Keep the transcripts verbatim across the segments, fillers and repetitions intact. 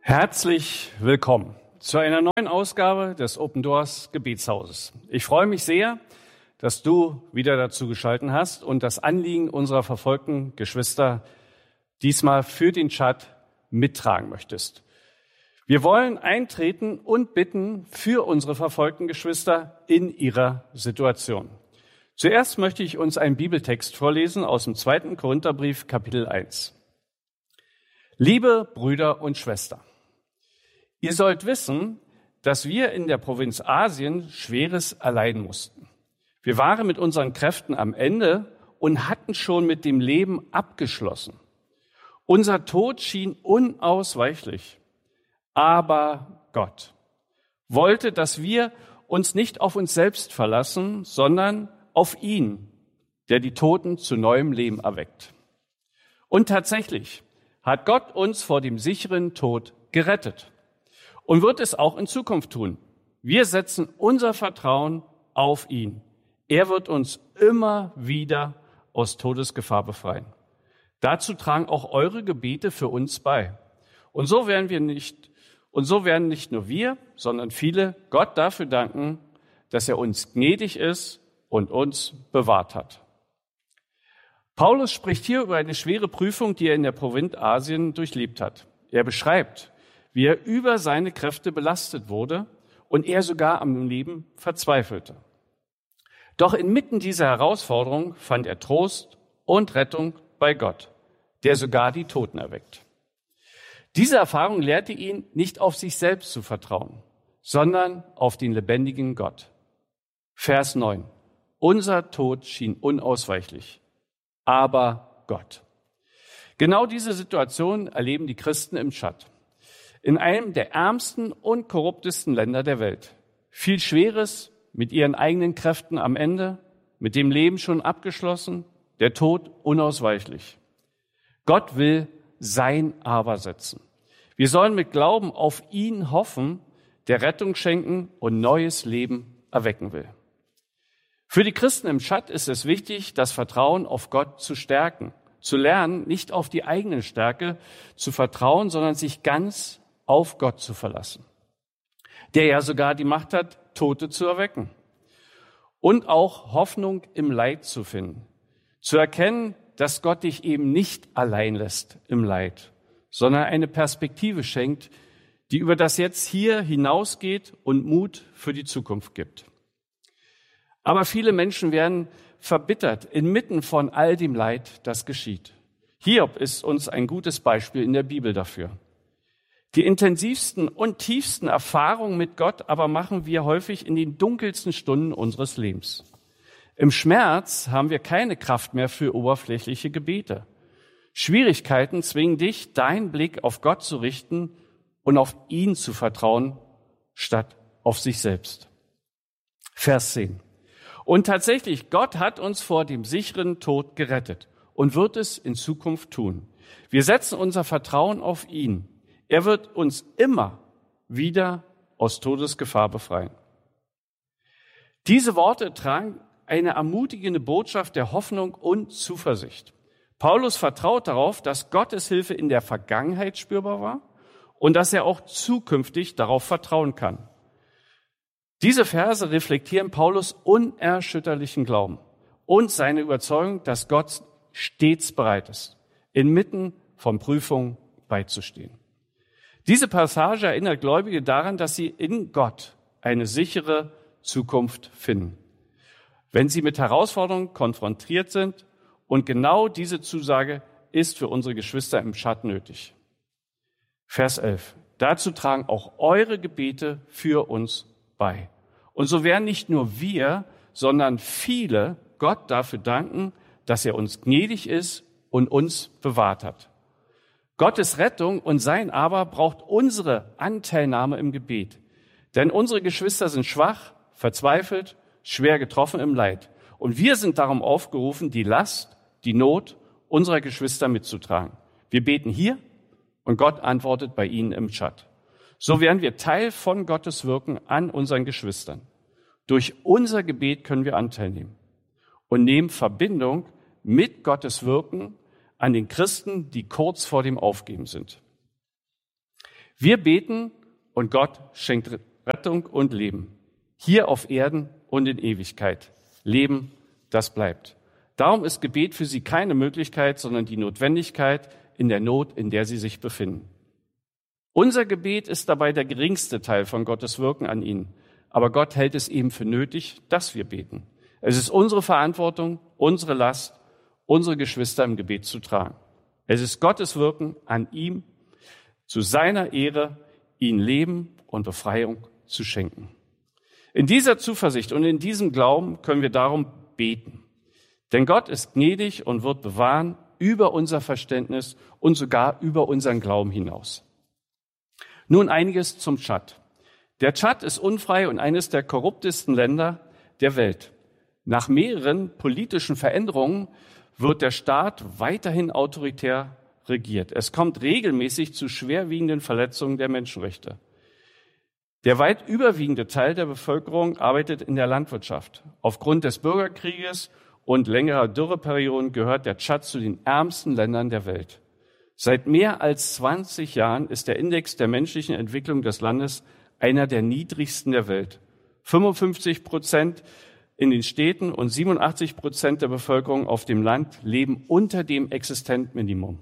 Herzlich willkommen zu einer neuen Ausgabe des Open Doors Gebetshauses. Ich freue mich sehr, dass du wieder dazu geschaltet hast und das Anliegen unserer verfolgten Geschwister diesmal für den Chat mittragen möchtest. Wir wollen eintreten und bitten für unsere verfolgten Geschwister in ihrer Situation. Zuerst möchte ich uns einen Bibeltext vorlesen aus dem zweiten Korintherbrief, Kapitel eins. Liebe Brüder und Schwestern, ihr sollt wissen, dass wir in der Provinz Asien Schweres erleiden mussten. Wir waren mit unseren Kräften am Ende und hatten schon mit dem Leben abgeschlossen. Unser Tod schien unausweichlich, aber Gott wollte, dass wir uns nicht auf uns selbst verlassen, sondern auf ihn, der die Toten zu neuem Leben erweckt. Und tatsächlich hat Gott uns vor dem sicheren Tod gerettet und wird es auch in Zukunft tun. Wir setzen unser Vertrauen auf ihn. Er wird uns immer wieder aus Todesgefahr befreien. Dazu tragen auch eure Gebete für uns bei. Und so werden wir nicht, und so werden nicht nur wir, sondern viele Gott dafür danken, dass er uns gnädig ist und uns bewahrt hat. Paulus spricht hier über eine schwere Prüfung, die er in der Provinz Asien durchlebt hat. Er beschreibt, wie er über seine Kräfte belastet wurde und er sogar am Leben verzweifelte. Doch inmitten dieser Herausforderung fand er Trost und Rettung bei Gott, der sogar die Toten erweckt. Diese Erfahrung lehrte ihn, nicht auf sich selbst zu vertrauen, sondern auf den lebendigen Gott. Vers neun. Unser Tod schien unausweichlich, aber Gott. Genau diese Situation erleben die Christen im Tschad. In einem der ärmsten und korruptesten Länder der Welt. Viel Schweres mit ihren eigenen Kräften am Ende, mit dem Leben schon abgeschlossen, der Tod unausweichlich. Gott will sein Aber setzen. Wir sollen mit Glauben auf ihn hoffen, der Rettung schenken und neues Leben erwecken will. Für die Christen im Tschad ist es wichtig, das Vertrauen auf Gott zu stärken, zu lernen, nicht auf die eigene Stärke zu vertrauen, sondern sich ganz auf Gott zu verlassen, der ja sogar die Macht hat, Tote zu erwecken. Und auch Hoffnung im Leid zu finden, zu erkennen, dass Gott dich eben nicht allein lässt im Leid, sondern eine Perspektive schenkt, die über das Jetzt hier hinausgeht und Mut für die Zukunft gibt. Aber viele Menschen werden verbittert inmitten von all dem Leid, das geschieht. Hiob ist uns ein gutes Beispiel in der Bibel dafür. Die intensivsten und tiefsten Erfahrungen mit Gott aber machen wir häufig in den dunkelsten Stunden unseres Lebens. Im Schmerz haben wir keine Kraft mehr für oberflächliche Gebete. Schwierigkeiten zwingen dich, deinen Blick auf Gott zu richten und auf ihn zu vertrauen, statt auf sich selbst. Vers zehn. Und tatsächlich, Gott hat uns vor dem sicheren Tod gerettet und wird es in Zukunft tun. Wir setzen unser Vertrauen auf ihn. Er wird uns immer wieder aus Todesgefahr befreien. Diese Worte tragen eine ermutigende Botschaft der Hoffnung und Zuversicht. Paulus vertraut darauf, dass Gottes Hilfe in der Vergangenheit spürbar war und dass er auch zukünftig darauf vertrauen kann. Diese Verse reflektieren Paulus unerschütterlichen Glauben und seine Überzeugung, dass Gott stets bereit ist, inmitten von Prüfungen beizustehen. Diese Passage erinnert Gläubige daran, dass sie in Gott eine sichere Zukunft finden, wenn sie mit Herausforderungen konfrontiert sind. Und genau diese Zusage ist für unsere Geschwister im Tschad nötig. Vers elf. Dazu tragen auch eure Gebete für uns bei. Und so werden nicht nur wir, sondern viele Gott dafür danken, dass er uns gnädig ist und uns bewahrt hat. Gottes Rettung und sein Aber braucht unsere Anteilnahme im Gebet. Denn unsere Geschwister sind schwach, verzweifelt, schwer getroffen im Leid. Und wir sind darum aufgerufen, die Last, die Not unserer Geschwister mitzutragen. Wir beten hier und Gott antwortet bei ihnen im Tschad. So werden wir Teil von Gottes Wirken an unseren Geschwistern. Durch unser Gebet können wir Anteil nehmen und nehmen Verbindung mit Gottes Wirken an den Christen, die kurz vor dem Aufgeben sind. Wir beten und Gott schenkt Rettung und Leben. Hier auf Erden und in Ewigkeit. Leben, das bleibt. Darum ist Gebet für sie keine Möglichkeit, sondern die Notwendigkeit in der Not, in der sie sich befinden. Unser Gebet ist dabei der geringste Teil von Gottes Wirken an ihnen. Aber Gott hält es eben für nötig, dass wir beten. Es ist unsere Verantwortung, unsere Last, unsere Geschwister im Gebet zu tragen. Es ist Gottes Wirken an ihm, zu seiner Ehre, ihnen Leben und Befreiung zu schenken. In dieser Zuversicht und in diesem Glauben können wir darum beten. Denn Gott ist gnädig und wird bewahren über unser Verständnis und sogar über unseren Glauben hinaus. Nun einiges zum Tschad. Der Tschad ist unfrei und eines der korruptesten Länder der Welt. Nach mehreren politischen Veränderungen wird der Staat weiterhin autoritär regiert. Es kommt regelmäßig zu schwerwiegenden Verletzungen der Menschenrechte. Der weit überwiegende Teil der Bevölkerung arbeitet in der Landwirtschaft. Aufgrund des Bürgerkrieges und längerer Dürreperioden gehört der Tschad zu den ärmsten Ländern der Welt. Seit mehr als zwanzig Jahren ist der Index der menschlichen Entwicklung des Landes einer der niedrigsten der Welt. fünfundfünfzig Prozent in den Städten und siebenundachtzig Prozent der Bevölkerung auf dem Land leben unter dem Existenzminimum.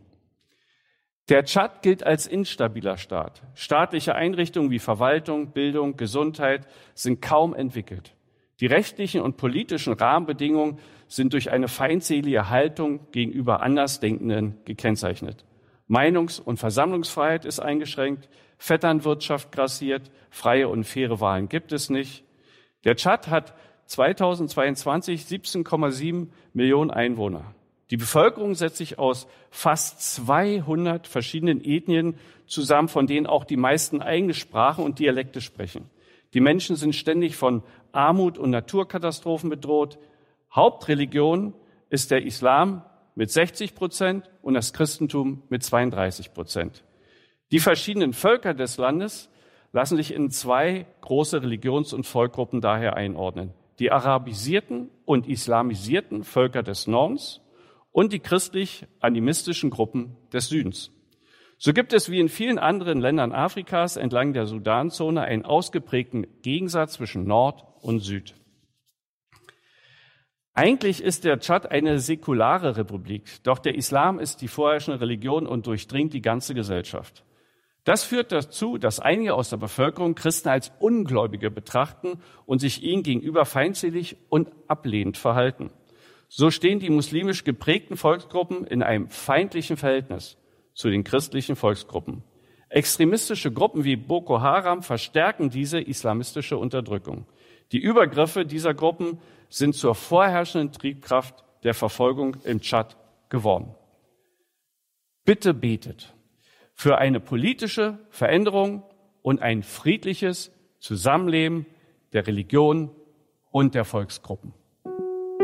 Der Tschad gilt als instabiler Staat. Staatliche Einrichtungen wie Verwaltung, Bildung, Gesundheit sind kaum entwickelt. Die rechtlichen und politischen Rahmenbedingungen sind durch eine feindselige Haltung gegenüber Andersdenkenden gekennzeichnet. Meinungs- und Versammlungsfreiheit ist eingeschränkt, Vetternwirtschaft grassiert, freie und faire Wahlen gibt es nicht. Der Tschad hat zweitausendzweiundzwanzig siebzehn Komma sieben Millionen Einwohner. Die Bevölkerung setzt sich aus fast zweihundert verschiedenen Ethnien zusammen, von denen auch die meisten eigene Sprachen und Dialekte sprechen. Die Menschen sind ständig von Armut und Naturkatastrophen bedroht. Hauptreligion ist der Islam mit sechzig Prozent und das Christentum mit zweiunddreißig Prozent. Die verschiedenen Völker des Landes lassen sich in zwei große Religions- und Volksgruppen daher einordnen. Die arabisierten und islamisierten Völker des Nordens und die christlich-animistischen Gruppen des Südens. So gibt es wie in vielen anderen Ländern Afrikas entlang der Sudanzone einen ausgeprägten Gegensatz zwischen Nord und Süd. Eigentlich ist der Tschad eine säkulare Republik, doch der Islam ist die vorherrschende Religion und durchdringt die ganze Gesellschaft. Das führt dazu, dass einige aus der Bevölkerung Christen als Ungläubige betrachten und sich ihnen gegenüber feindselig und ablehnend verhalten. So stehen die muslimisch geprägten Volksgruppen in einem feindlichen Verhältnis zu den christlichen Volksgruppen. Extremistische Gruppen wie Boko Haram verstärken diese islamistische Unterdrückung. Die Übergriffe dieser Gruppen sind zur vorherrschenden Triebkraft der Verfolgung im Tschad geworden. Bitte betet für eine politische Veränderung und ein friedliches Zusammenleben der Religion und der Volksgruppen.